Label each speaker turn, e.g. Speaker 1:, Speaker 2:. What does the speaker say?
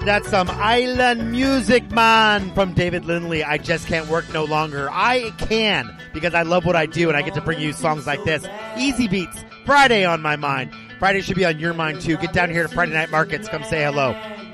Speaker 1: That's some island music, man, from David Lindley. I just can't work no longer. I can, because I love what I do, and I get to bring you songs like this. Easy Beats, Friday on my mind. Friday should be on your mind, too. Get down here to Friday Night Markets. Come say hello.